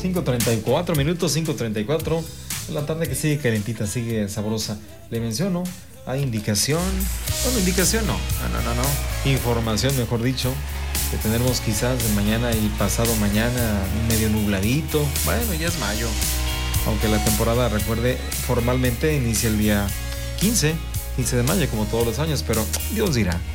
5:34 minutos, 5:34 de la tarde, que sigue calentita, sigue sabrosa. Le menciono, hay indicación, bueno, indicación no, información, mejor dicho, que tendremos quizás de mañana y pasado mañana medio nubladito. Bueno, ya es mayo, aunque la temporada, recuerde, formalmente inicia el día 15 de mayo, como todos los años, pero Dios dirá.